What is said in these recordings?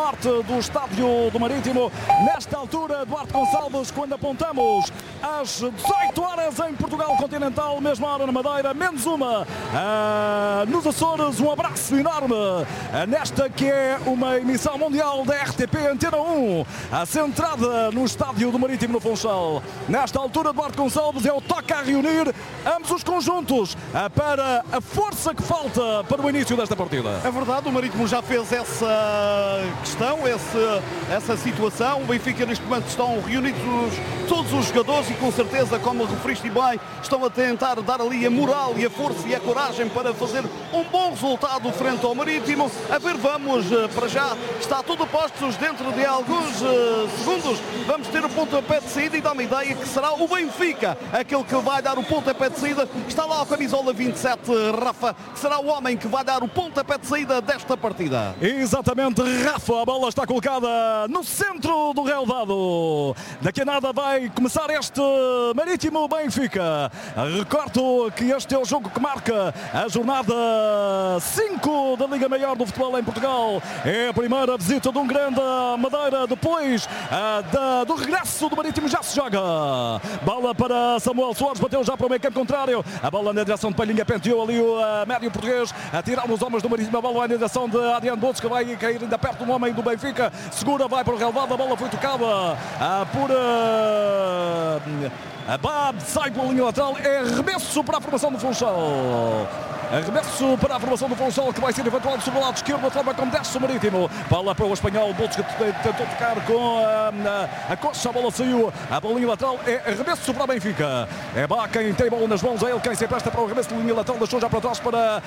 norte do estádio do Marítimo. Nesta altura, Eduardo Gonçalves, quando apontamos às 18 horas em Portugal Continental, mesma hora na Madeira, menos uma nos Açores. Um abraço enorme nesta que é uma emissão mundial da RTP Antena 1, centrada no estádio do Marítimo no Funchal. Nesta altura, Eduardo Gonçalves é o toque a reunir ambos os conjuntos para a força que falta para o início desta partida. É verdade, o Marítimo já fez essa questão, essa situação. O Benfica neste momento estão reunidos todos os jogadores e com certeza, como referiste bem, estão a tentar dar ali a moral e a força e a coragem para fazer um bom resultado frente ao Marítimo. A ver, vamos, para já está tudo postos. Dentro de alguns segundos vamos ter o pontapé de saída e dá uma ideia que será o Benfica aquele que vai dar o pontapé de saída. Está lá a camisola 27, Rafa, que será o homem que vai dar o pontapé de saída desta partida. Exatamente, Rafa, a bola está colocada no centro do relvado. Daqui a nada vai começar este Marítimo Benfica. Recordo que este é o jogo que marca a jornada 5 da Liga Maior do Futebol em Portugal. É a primeira visita de um grande Madeira depois do regresso do Marítimo. Já se joga. Bola para Samuel Soares, bateu já para o meio campo contrário. A bola na direção de Palhinha, penteou ali o médio português a tirar os homens do Marítimo. A bola vai na direção de Adriano Botes, que vai cair ainda perto do homem do Benfica. Segura, vai para o relvado. A bola foi tocada por Abad, sai pela linha lateral. É arremesso para a formação do Funchal. Arremesso para a formação do Funchal, que vai ser eventual sobre o lado esquerdo, a forma como desce o Marítimo. Bola para o espanhol, Botes, que tentou tocar com a coxa, a bola saiu. A bolinha lateral é arremesso para o Benfica. É Bá quem tem bola nas mãos, é ele quem se empresta para o arremesso de linha lateral, deixou já para trás para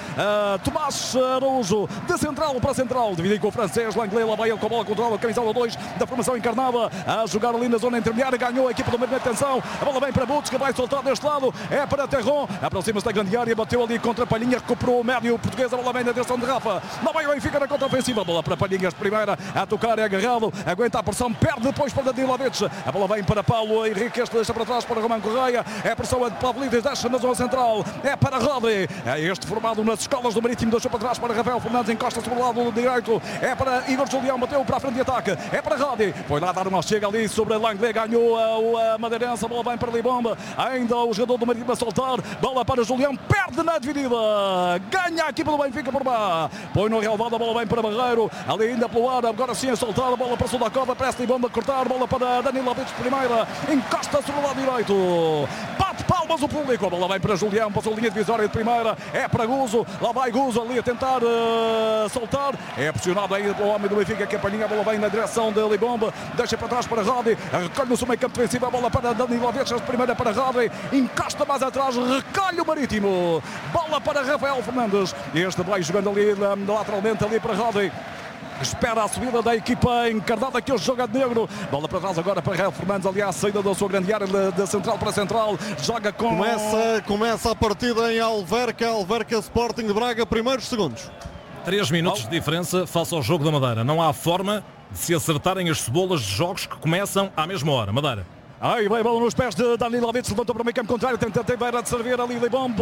Tomás Araújo, de central para central, dividindo com o francês Langlais. Lá vai ele com a bola controlada, a camisola 2 da formação encarnada, a jogar ali na zona intermediária, ganhou a equipa do Marítimo. Atenção, a bola vem para Botes, que vai soltar deste lado, é para Terron, aproxima-se da grande área, bateu ali contra Palhinha, recuperou o médio português, a bola vem na direção de Rafa, lá vai o Benfica na contra-ofensiva, a bola para Palhinhas de primeira, a tocar, é agarrado, aguenta a pressão, perde depois para Danilovic, a bola vem para Paulo Henrique, este deixa para trás para Romão Correia, é a pressão de Pavlidis, deixa na zona central, é para Rodi, é este formado nas escolas do Marítimo, deixou para trás para Rafael Fernandes, encosta sobre o lado direito, é para Igor Julião, bateu para a frente de ataque, é para Rodi, foi lá dar uma chega ali sobre Langlais, ganhou a Madeirense, a bola vem para Libomba, ainda o jogador do Marítimo a soltar, bola para Julião, perde na dividida, ganha a equipa do Benfica por lá, põe no relvado, a bola vem para Barreiro, ali ainda pelo ar, agora sim a soltar, a bola para Sudakova, parece Libomba cortar, bola para Danilovic de primeira, encosta sobre o lado direito, bate palmas o público, a bola vem para Julião, passou a linha divisória de primeira, é para Guzo, lá vai Guzo ali a tentar soltar, é pressionado ainda pelo homem do Benfica, que a Palhinha, a bola vem na direção de Libomba, deixa para trás para Rodi, recolhe no seu meio campo defensivo, a bola para Danilovic de primeira para Rodi, encosta mais atrás, recolhe o Marítimo, bola para Rafael Fernandes, este vai jogando ali lateralmente ali para Rodi. Espera a subida da equipa encarnada que hoje joga de negro. Bola para trás agora para Rafael Fernandes, ali à saída da sua grande área, da central para central. Joga com... Começa a partida em Alverca Sporting de Braga, primeiros segundos. 3 minutos de diferença face ao jogo da Madeira. Não há forma de se acertarem as cebolas de jogos que começam à mesma hora. Madeira. Aí vai a bola nos pés de Danilovic, levantou para o meio campo contrário, tenta de servir ali Libombe,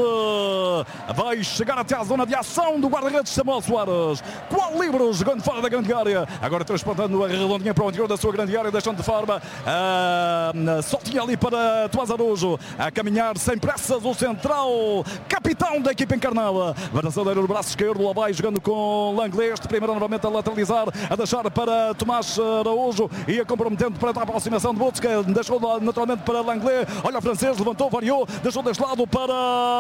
vai chegar até à zona de ação do guarda-redes Samuel Soares, qual livro, jogando fora da grande área, agora transportando a redondinha para o interior da sua grande área, deixando de forma, soltinha ali para Tomás Araújo, a caminhar sem pressas o central, capitão da equipa encarnada, avançadeiro no braço esquerdo, lá vai jogando com Langlais, de primeira novamente a lateralizar, a deixar para Tomás Araújo e a comprometendo para a aproximação de Botes, que deixou naturalmente para Langlais, olha o francês, levantou, variou, deixou deste lado para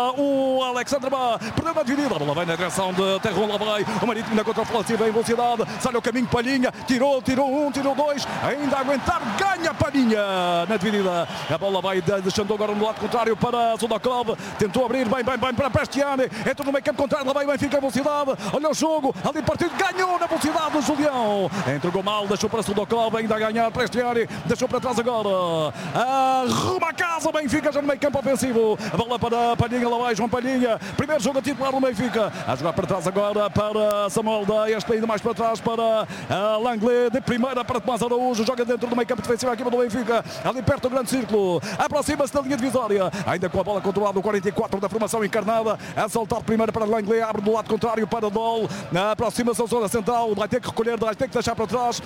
o Alexandre Bá, perdeu na dividida, a bola vem na direção de Terron, lá vai o Marítimo na contra-ofensiva em velocidade, sai ao caminho Palhinha, tirou um, tirou dois, ainda a aguentar, ganha Palhinha na dividida, a bola vai deixando agora no lado contrário para Sudakov, tentou abrir, bem para Prestiani, entrou no meio campo contrário, lá vai o Benfica em velocidade, olha o jogo, ali partido, ganhou na velocidade do Julião, entregou mal, deixou para Sudakov, ainda a ganhar Prestiani, deixou para trás agora, arruma a casa, Benfica já no meio campo ofensivo, a bola para Palhinha, lá vai João Palhinha, primeiro jogo a titular no Benfica, a jogar para trás agora para Samuel da, este ainda mais para trás para Langlais, de primeira para Tomás Araújo, joga dentro do meio campo defensivo a equipa do Benfica, ali perto do grande círculo, aproxima-se da linha divisória, ainda com a bola controlada o 44 da formação encarnada, a saltar primeiro para Langlais, abre do lado contrário para Dol, aproxima-se da zona central, vai ter que recolher, vai ter que deixar para trás,